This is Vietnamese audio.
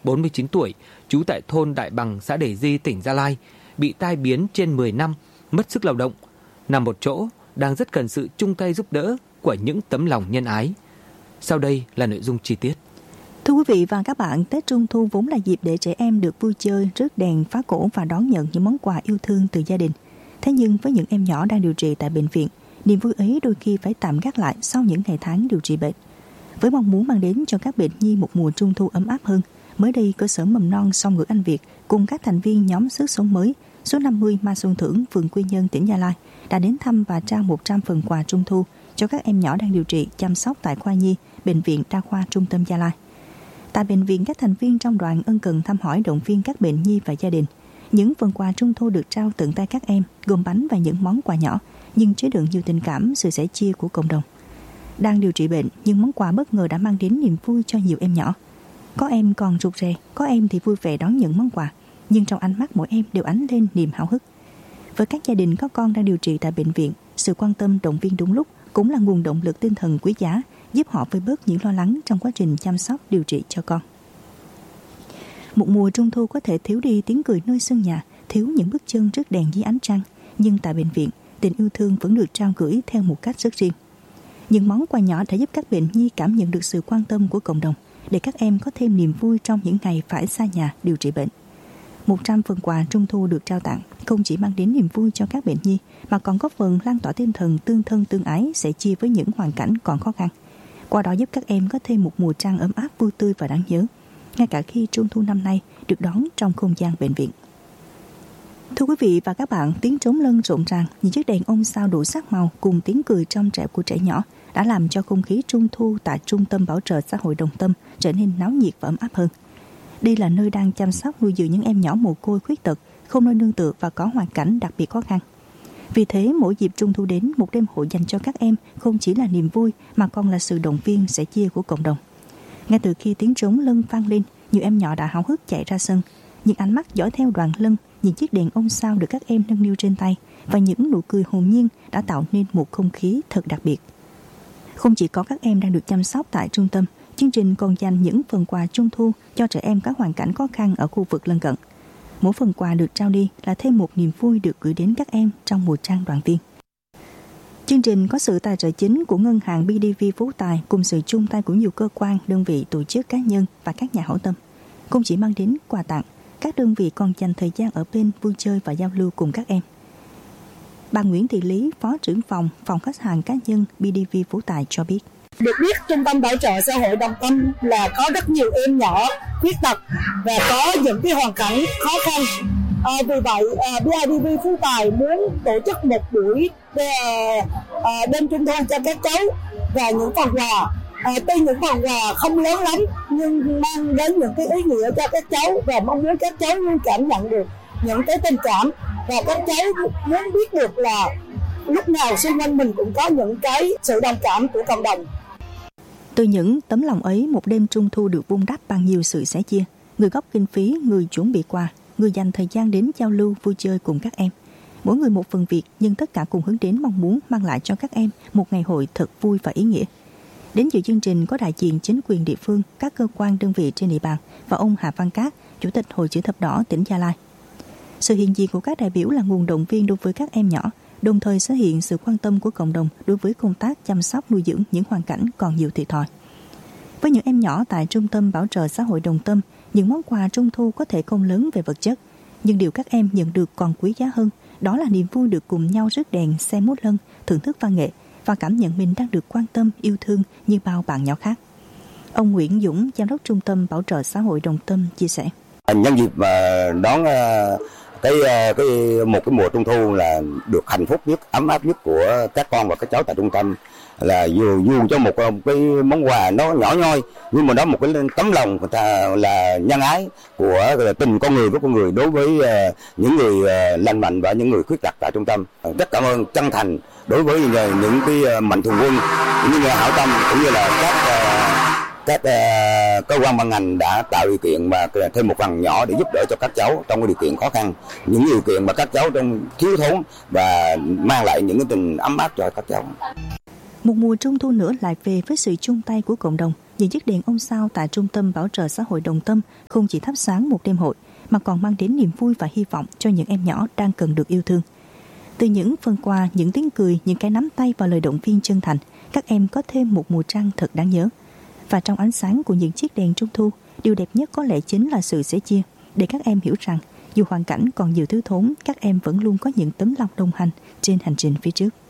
49 tuổi, trú tại thôn Đại Bằng, xã Đề Di, tỉnh Gia Lai, bị tai biến trên 10 năm, mất sức lao động, nằm một chỗ, đang rất cần sự chung tay giúp đỡ của những tấm lòng nhân ái. Sau đây là nội dung chi tiết. Thưa quý vị và các bạn, Tết Trung Thu vốn là dịp để trẻ em được vui chơi, rước đèn, phá cổ và đón nhận những món quà yêu thương từ gia đình. Thế nhưng với những em nhỏ đang điều trị tại bệnh viện, niềm vui ấy đôi khi phải tạm gác lại sau những ngày tháng điều trị bệnh. Với mong muốn mang đến cho các bệnh nhi một mùa Trung Thu ấm áp hơn, mới đây cơ sở mầm non Song Ngữ Anh Việt cùng các thành viên nhóm Sức Sống Mới số 50 Mai Xuân Thưởng, phường Quy Nhơn, tỉnh Gia Lai đã đến thăm và trao 100 phần quà Trung Thu cho các em nhỏ đang điều trị chăm sóc tại khoa nhi Bệnh viện Đa khoa Trung tâm Gia Lai. Tại bệnh viện, các thành viên trong đoàn ân cần thăm hỏi, động viên các bệnh nhi và gia đình. Những phần quà Trung Thu được trao tận tay các em gồm bánh và những món quà nhỏ nhưng chứa đựng nhiều tình cảm, sự sẻ chia của cộng đồng. Đang điều trị bệnh nhưng món quà bất ngờ đã mang đến niềm vui cho nhiều em nhỏ. Có em còn rụt rè, có em thì vui vẻ đón nhận món quà, nhưng trong ánh mắt mỗi em đều ánh lên niềm háo hức. Với các gia đình có con đang điều trị tại bệnh viện, sự quan tâm, động viên đúng lúc cũng là nguồn động lực tinh thần quý giá, giúp họ vơi bớt những lo lắng trong quá trình chăm sóc điều trị cho con. Một mùa Trung Thu có thể thiếu đi tiếng cười nơi sân nhà, thiếu những bước chân rước đèn dưới ánh trăng, nhưng tại bệnh viện, tình yêu thương vẫn được trao gửi theo một cách rất riêng. Những món quà nhỏ đã giúp các bệnh nhi cảm nhận được sự quan tâm của cộng đồng, để các em có thêm niềm vui trong những ngày phải xa nhà điều trị bệnh. 100 phần quà Trung Thu được trao tặng không chỉ mang đến niềm vui cho các bệnh nhi, mà còn góp phần lan tỏa tinh thần tương thân tương ái, sẻ chia với những hoàn cảnh còn khó khăn. Qua đó giúp các em có thêm một mùa trăng ấm áp, vui tươi và đáng nhớ, ngay cả khi Trung Thu năm nay được đón trong không gian bệnh viện. Thưa quý vị và các bạn, tiếng trống lân rộn ràng, những chiếc đèn ông sao đủ sắc màu cùng tiếng cười trong trẻo của trẻ nhỏ đã làm cho không khí Trung Thu tại Trung tâm Bảo trợ Xã hội Đồng Tâm trở nên náo nhiệt và ấm áp hơn. Đây là nơi đang chăm sóc nuôi dưỡng những em nhỏ mồ côi, khuyết tật, không nơi nương tựa và có hoàn cảnh đặc biệt khó khăn. Vì thế, mỗi dịp Trung Thu đến, một đêm hội dành cho các em không chỉ là niềm vui mà còn là sự động viên, sẻ chia của cộng đồng. Ngay từ khi tiếng trống lân vang lên, nhiều em nhỏ đã háo hức chạy ra sân. Những ánh mắt dõi theo đoàn lân, những chiếc đèn ông sao được các em nâng niu trên tay và những nụ cười hồn nhiên đã tạo nên một không khí thật đặc biệt. Không chỉ có các em đang được chăm sóc tại trung tâm, chương trình còn dành những phần quà Trung Thu cho trẻ em có hoàn cảnh khó khăn ở khu vực lân cận. Mỗi phần quà được trao đi là thêm một niềm vui được gửi đến các em trong mùa trăng đoàn viên. Chương trình có sự tài trợ chính của Ngân hàng BIDV Phú Tài cùng sự chung tay của nhiều cơ quan, đơn vị, tổ chức, cá nhân và các nhà hảo tâm. Không chỉ mang đến quà tặng, các đơn vị còn dành thời gian ở bên vui chơi và giao lưu cùng các em. Bà Nguyễn Thị Lý, Phó trưởng phòng khách hàng cá nhân BIDV Phú Tài cho biết. Được biết, Trung tâm Bảo trợ Xã hội Đồng Tâm là có rất nhiều em nhỏ khuyết tật và có những cái hoàn cảnh khó khăn. Vì vậy, BIDV Phú Tài muốn tổ chức một buổi đêm Trung Thu cho các cháu và những phần quà. Tuy những phần quà không lớn lắm nhưng mang đến những cái ý nghĩa cho các cháu và mong muốn các cháu luôn cảm nhận được những cái tình cảm và các cháu muốn biết được là lúc nào xung quanh mình cũng có những cái sự đồng cảm của cộng đồng. Từ những tấm lòng ấy, một đêm Trung Thu được vun đắp bằng nhiều sự sẻ chia. Người góp kinh phí, người chuẩn bị quà, người dành thời gian đến giao lưu vui chơi cùng các em. Mỗi người một phần việc, nhưng tất cả cùng hướng đến mong muốn mang lại cho các em một ngày hội thật vui và ý nghĩa. Đến dự chương trình có đại diện chính quyền địa phương, các cơ quan đơn vị trên địa bàn và ông Hà Văn Cát, Chủ tịch Hội Chữ Thập Đỏ tỉnh Gia Lai. Sự hiện diện của các đại biểu là nguồn động viên đối với các em nhỏ, đồng thời thể hiện sự quan tâm của cộng đồng đối với công tác chăm sóc nuôi dưỡng những hoàn cảnh còn nhiều thiệt thòi. Với những em nhỏ tại Trung tâm Bảo trợ Xã hội Đồng Tâm, những món quà Trung Thu có thể không lớn về vật chất, nhưng điều các em nhận được còn quý giá hơn, đó là niềm vui được cùng nhau rước đèn, xem múa lân, thưởng thức văn nghệ và cảm nhận mình đang được quan tâm, yêu thương như bao bạn nhỏ khác. Ông Nguyễn Dũng, Giám đốc Trung tâm Bảo trợ Xã hội Đồng Tâm chia sẻ. Nhân dịp đón một cái mùa Trung Thu là được hạnh phúc nhất, ấm áp nhất của các con và các cháu tại trung tâm, là dù cho một cái món quà nó nhỏ nhoi nhưng mà đó một cái tấm lòng là nhân ái của tình con người với con người đối với những người lành mạnh và những người khuyết tật tại trung tâm. Rất cảm ơn chân thành đối với những cái mạnh thường quân, những nhà hảo tâm cũng như là các cơ quan ban ngành đã tạo điều kiện và thêm một phần nhỏ để giúp đỡ cho các cháu trong cái điều kiện khó khăn, những điều kiện mà các cháu trong thiếu thốn và mang lại những cái tình ấm áp cho các cháu. Một mùa Trung Thu nữa lại về với sự chung tay của cộng đồng, những chiếc đèn ông sao tại Trung tâm Bảo trợ xã hội Đồng Tâm không chỉ thắp sáng một đêm hội mà còn mang đến niềm vui và hy vọng cho những em nhỏ đang cần được yêu thương. Từ những phần quà, những tiếng cười, những cái nắm tay và lời động viên chân thành, các em có thêm một mùa trăng thật đáng nhớ. Và trong ánh sáng của những chiếc đèn Trung thu, điều đẹp nhất có lẽ chính là sự sẻ chia, để các em hiểu rằng dù hoàn cảnh còn nhiều thiếu thốn, các em vẫn luôn có những tấm lòng đồng hành trên hành trình phía trước.